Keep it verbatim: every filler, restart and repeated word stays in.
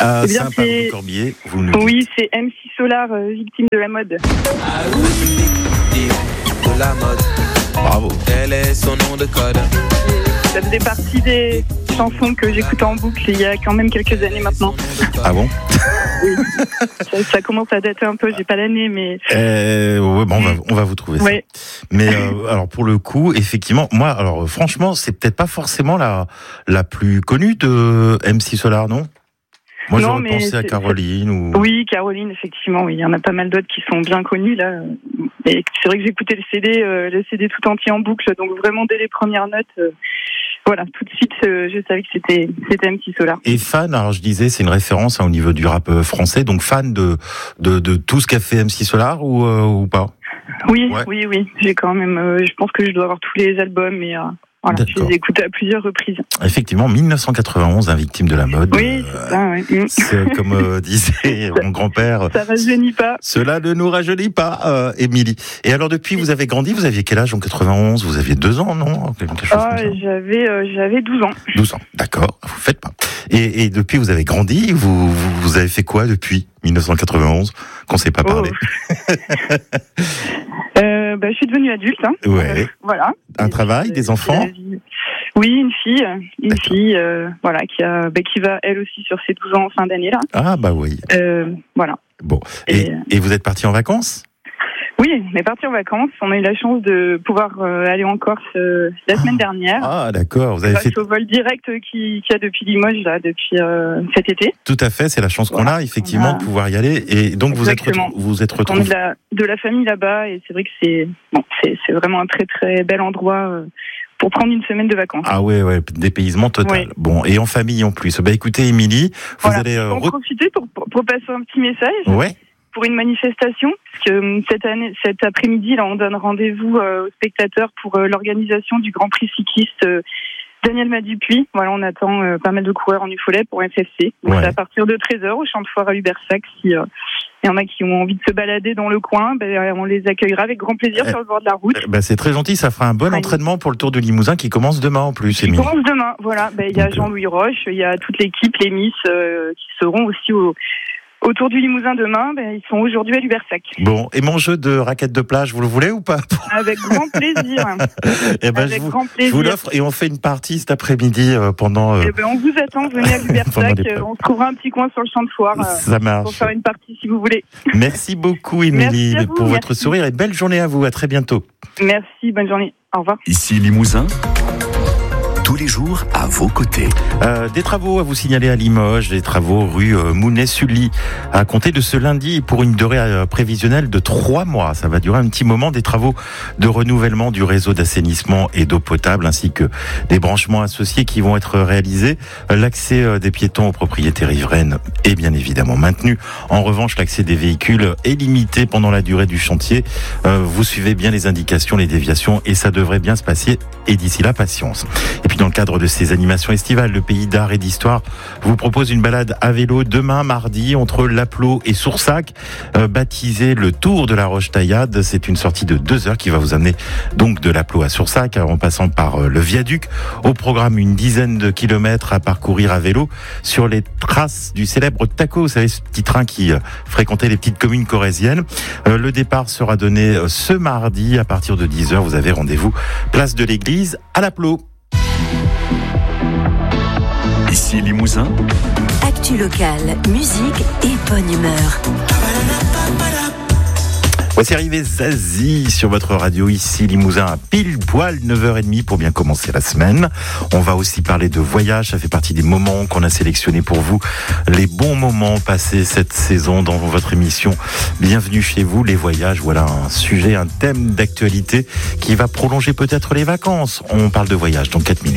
À Eh bien, c'est- Saint-Paul-du-Corbier, vous nous Oui, dites. c'est M C Solar, euh, victime de la mode. De la mode, Bravo. elle est son nom de code. Ça faisait partie des chansons que j'écoutais en boucle il y a quand même quelques années maintenant. Ah bon? Ça, ça commence à dater un peu, j'ai pas l'année, mais euh, ouais, bon, on va, on va vous trouver ça. ouais. Mais euh, alors pour le coup, effectivement, moi, alors franchement, c'est peut-être pas forcément la la plus connue de M C Solar, non? Moi, Non, j'aurais mais pensé à c'est- Caroline ou. Oui, Caroline, effectivement, oui, il y en a pas mal d'autres qui sont bien connus là. Et c'est vrai que j'écoutais le C D, euh, le C D tout entier en boucle, donc vraiment dès les premières notes, euh, voilà, tout de suite, euh, je savais que c'était c'était M C Solar. Et fan, alors je disais, c'est une référence hein, au niveau du rap euh, français, donc fan de de, de tout ce qu'a fait M C Solar ou euh, ou pas? Oui, Ouais. oui, oui, j'ai quand même, euh, je pense que je dois avoir tous les albums et euh, voilà, je D'accord. les ai écoutés à plusieurs reprises. Effectivement, mille neuf cent quatre-vingt-onze, un victime de la mode. Oui, euh, c'est ça, ouais. Mm. c'est comme euh, disait mon grand-père. Ça rajeunit pas. Cela ne nous rajeunit pas, euh, Émilie. Et alors depuis, vous avez grandi, vous aviez quel âge en quatre-vingt-onze? Vous aviez deux ans, non? Quelque chose Ah, comme ça. j'avais, euh, j'avais douze ans. douze ans, d'accord, vous faites pas. Et, et depuis, vous avez grandi, vous, vous, vous avez fait quoi depuis mille neuf cent quatre-vingt-onze, qu'on ne sait pas Oh. parler? euh, bah, je suis devenue adulte. Hein. Ouais. Euh, voilà. Un travail, des enfants? Oui, une fille, une D'accord. fille, euh, voilà, qui a, bah, qui va elle aussi sur ses douze ans en fin d'année là. Ah bah oui. Euh, voilà. Bon. Et, Et- et vous êtes parti en vacances? Oui, on est parti en vacances. On a eu la chance de pouvoir euh, aller en Corse euh, la semaine dernière. Ah d'accord, vous avez Grâce fait au vol direct qui qu'il y a depuis Limoges là, depuis euh, cet été. tout à fait, c'est la chance qu'on Voilà. a effectivement On a- de pouvoir y aller. Et donc vous êtes Exactement. retrou- vous êtes On est retrouvé. de la, de la famille là-bas et c'est vrai que c'est bon, c'est, c'est vraiment un très très bel endroit euh, pour prendre une semaine de vacances. Ah ouais, ouais, dépaysement total. Oui. Bon, et en famille en plus. Bah écoutez, Émilie, vous Voilà. allez. euh, En re- profiter pour, pour, pour passer un petit message Ouais. pour une manifestation, parce que euh, cette année, cet après-midi, là, on donne rendez-vous euh, aux spectateurs pour euh, l'organisation du Grand Prix cycliste euh, Daniel Madupuis. Voilà, on attend euh, pas mal de coureurs en U follet pour F F C. Donc Ouais. c'est à partir de treize heures au champ de foire à Lubersac. Si euh, il y en a qui ont envie de se balader dans le coin, ben, on les accueillera avec grand plaisir Eh, sur le bord de la route. Eh ben, c'est très gentil, ça fera un bon Allez. entraînement pour le Tour du Limousin qui commence demain en plus, Il Émilie. commence demain, voilà. Ben, il y a Donc, euh, Jean-Louis Roche, il y a toute l'équipe, les Miss, euh, qui seront aussi au, autour du Limousin demain. Ben, ils sont aujourd'hui à Lubersac. Bon, et mon jeu de raquettes de plage, vous le voulez ou pas? Avec grand plaisir. Eh ben, je Avec vous, grand je vous plaisir. l'offre et on fait une partie cet après-midi euh, pendant. euh, Eh ben, on vous attend, venez à Pendant Lubersac. les euh, on se trouvera un petit coin sur le champ de foire euh, ça pour marche. faire une partie si vous voulez. Merci beaucoup, Émilie, Merci à vous, pour votre merci. sourire et belle journée à vous. À très bientôt. Merci, bonne journée. Au revoir. Ici Limousin, tous les jours à vos côtés. Euh, des travaux à vous signaler à Limoges, des travaux rue euh, Mounet-Sully, à compter de ce lundi pour une durée euh, prévisionnelle de trois mois. Ça va durer un petit moment, des travaux de renouvellement du réseau d'assainissement et d'eau potable, ainsi que des branchements associés qui vont être réalisés. Euh, L'accès euh, des piétons aux propriétés riveraines est bien évidemment maintenu. En revanche, l'accès des véhicules est limité pendant la durée du chantier. Euh, vous suivez bien les indications, les déviations, et ça devrait bien se passer. Et d'ici là, patience. Et puis dans le cadre de ces animations estivales, le Pays d'Art et d'Histoire vous propose une balade à vélo demain mardi entre Lapleau et Soursac, euh, baptisée le Tour de la Roche-Taillade. C'est une sortie de deux heures qui va vous amener donc de Lapleau à Soursac, en passant par euh, le viaduc. Au programme, une dizaine de kilomètres à parcourir à vélo sur les traces du célèbre Taco, vous savez, ce petit train qui euh, fréquentait les petites communes corréziennes. Euh, le départ sera donné euh, ce mardi à partir de dix heures. Vous avez rendez-vous place de l'église à Lapleau. Ici Limousin, Actu locale, musique et bonne humeur. Voici arrivé Zazie sur votre radio ici Limousin à pile poil neuf heures trente pour bien commencer la semaine. On va aussi parler de voyage, ça fait partie des moments qu'on a sélectionnés pour vous, les bons moments passés cette saison dans votre émission. Bienvenue chez vous, les voyages, voilà un sujet, un thème d'actualité qui va prolonger peut-être les vacances. On parle de voyage dans quatre minutes.